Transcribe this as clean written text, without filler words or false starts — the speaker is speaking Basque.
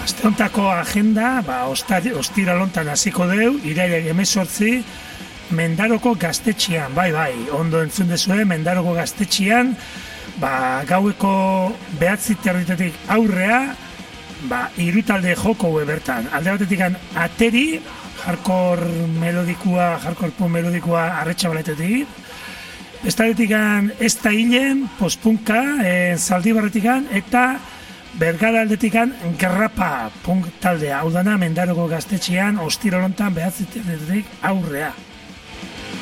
Asteontako agenda, ostira lontan hasiko deu, irailak 18, Mendaroko gaztetxean, bai, ondo entzun dezue, Mendaroko gaztetxean, gaueko 9:30 aurrea, 3 talde joko bertan. Alde batetik Ateri, hardcore punk melodikoa Arretxabaletetik. Bestaretik ez da hilen, postpunka, Zaldibarretik, eta Bergara aldetik Grapa punk taldea. Hau dana Mendaroko gaztetxean, ostira lontan 9:30 aurrea.